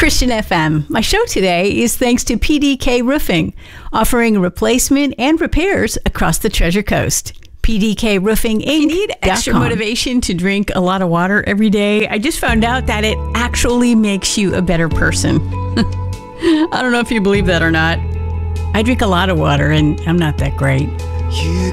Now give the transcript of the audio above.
Christian FM. My show today is thanks to PDK Roofing, offering replacement and repairs across the Treasure Coast. PDK Roofing Inc. You need extra motivation to drink a lot of water every day. I just found out that it actually makes you a better person. I don't know if you believe that or not. I drink a lot of water and I'm not that great. You